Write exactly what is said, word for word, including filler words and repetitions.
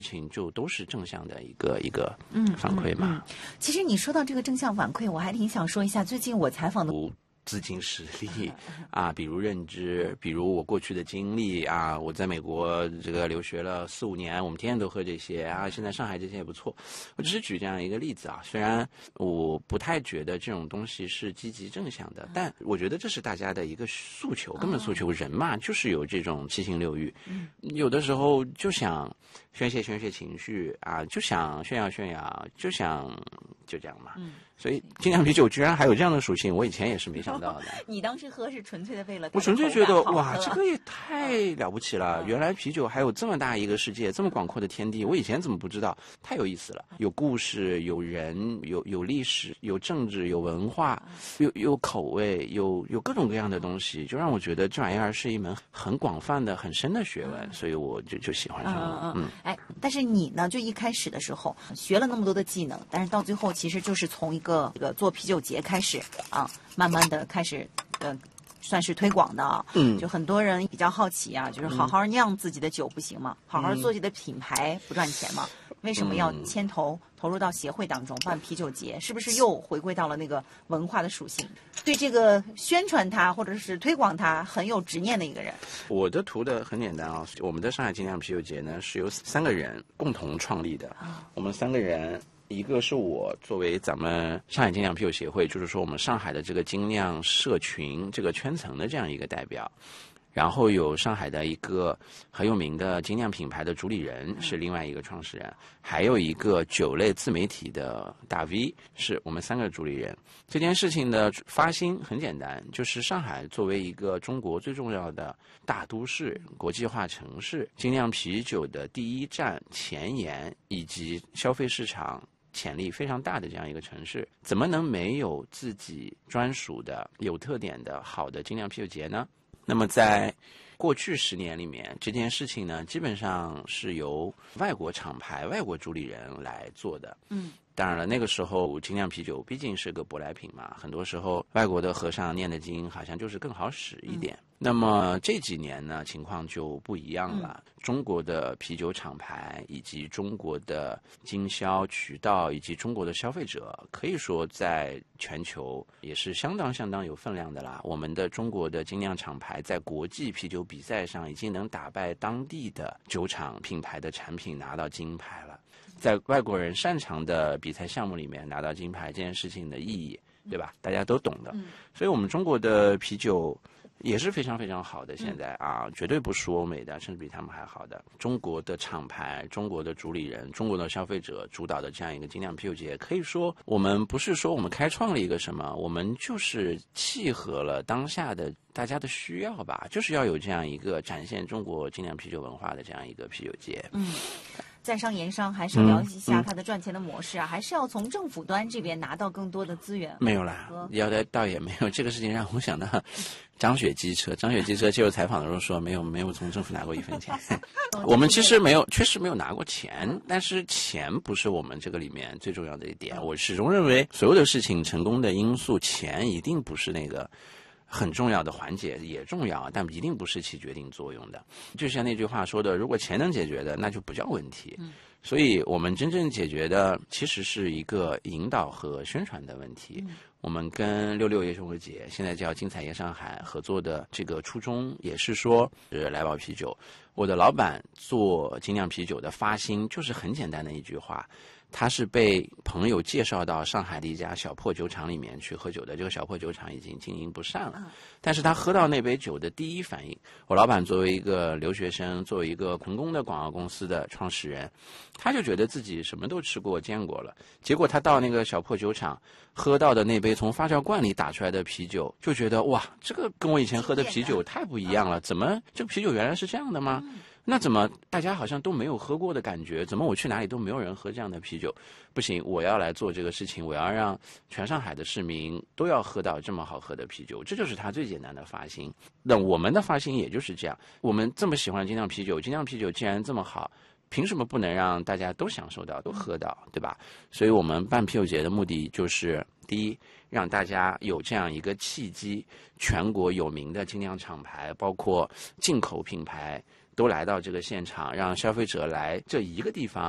情就都是正向的一个一个反馈嘛。 嗯嗯嗯、其实你说到这个正向反馈，我还挺想说一下，最近我采访的资金实力啊，比如认知，比如我过去的经历啊，我在美国这个留学了四五年，我们天天都喝这些啊，现在上海这些也不错。我只是举这样一个例子啊，虽然我不太觉得这种东西是积极正向的，但我觉得这是大家的一个诉求，根本诉求。人嘛，就是有这种七情六欲，有的时候就想宣泄宣泄情绪啊，就想炫耀炫耀，就想就这样嘛。所以精酿啤酒居然还有这样的属性，我以前也是没想到的。 你当时喝是纯粹的为了， 我纯粹觉得哇，这个也太了不起了！原来啤酒还有这么大一个世界，这么广阔的天地，我以前怎么不知道？太有意思了，有故事，有人，有有历史，有政治，有文化，有有口味，有有各种各样的东西，就让我觉得这玩意儿是一门很广泛的、很深的学问，所以我就就喜欢上了。 嗯嗯，哎，但是你呢，就一开始的时候学了那么多的技能，但是到最后其实就是从一个这个做啤酒节开始啊，慢慢的开始呃，算是推广的啊。嗯，就很多人比较好奇啊，就是好好酿自己的酒不行吗？嗯、好好做自己的品牌不赚钱吗？为什么要牵头投入到协会当中办啤酒节？是不是又回归到了那个文化的属性？对这个宣传它或者是推广它很有执念的一个人。 我的图的很简单啊，我们的上海精酿啤酒节呢是由三个人共同创立的。啊、我们三个人。一个是我作为咱们上海精酿啤酒协会，就是说我们上海的这个精酿社群这个圈层的这样一个代表，然后有上海的一个很有名的精酿品牌的主理人是另外一个创始人，还有一个酒类自媒体的大 V 是我们三个主理人。这件事情的发心很简单，就是上海作为一个中国最重要的大都市、国际化城市，精酿啤酒的第一站、前沿以及消费市场潜力非常大的这样一个城市，怎么能没有自己专属的、有特点的好的精酿啤酒节呢？那么在过去十年里面，这件事情呢，基本上是由外国厂牌、外国主理人来做的。嗯。当然了，那个时候精酿啤酒毕竟是个舶来品嘛，很多时候外国的和尚念的经好像就是更好使一点。嗯、那么这几年呢，情况就不一样了。嗯、中国的啤酒厂牌以及中国的经销渠道以及中国的消费者，可以说在全球也是相当相当有分量的啦。我们的中国的精酿厂牌在国际啤酒比赛上已经能打败当地的酒厂品牌的产品，拿到金牌了。在外国人擅长的比赛项目里面拿到金牌这件事情的意义，对吧？大家都懂的。所以我们中国的啤酒也是非常非常好的，现在啊，绝对不输欧美的，甚至比他们还好的。中国的厂牌、中国的主理人、中国的消费者主导的这样一个精酿啤酒节，可以说我们不是说我们开创了一个什么，我们就是契合了当下的大家的需要吧，就是要有这样一个展现中国精酿啤酒文化的这样一个啤酒节。嗯。 在商言商，还是聊一下它的赚钱的模式啊，嗯嗯、还是要从政府端这边拿到更多的资源。 没有啦，要的倒也没有。这个事情让我想到张雪机车，张雪机车接受采访的时候说，没有没有从政府拿过一分钱。我们其实没有，确实没有拿过钱，但是钱不是我们这个里面最重要的一点。我始终认为，所有的事情成功的因素，钱一定不是那个很重要的环节，也重要，但一定不是起决定作用的。就像那句话说的，如果钱能解决的，那就不叫问题。嗯、所以我们真正解决的其实是一个引导和宣传的问题。嗯、我们跟六六夜生活节，现在叫精彩夜上海合作的这个初衷，也是说，是来宝啤酒，我的老板做精酿啤酒的发心就是很简单的一句话。他是被朋友介绍到上海的一家小破酒厂里面去喝酒的，这个小破酒厂已经经营不善了。但是他喝到那杯酒的第一反应，我老板作为一个留学生，作为一个成功的广告公司的创始人，他就觉得自己什么都吃过见过了。结果他到那个小破酒厂喝到的那杯从发酵罐里打出来的啤酒，就觉得哇，这个跟我以前喝的啤酒太不一样了，怎么这个啤酒原来是这样的吗？那怎么大家好像都没有喝过的感觉？怎么我去哪里都没有人喝这样的啤酒？不行，我要来做这个事情，我要让全上海的市民都要喝到这么好喝的啤酒，这就是他最简单的发心。那我们的发心也就是这样，我们这么喜欢精酿啤酒，精酿啤酒既然这么好，凭什么不能让大家都享受到、都喝到，对吧？所以我们办啤酒节的目的就是，第一，让大家有这样一个契机，全国有名的精酿厂牌，包括进口品牌， 都来到这个现场，让消费者来这一个地方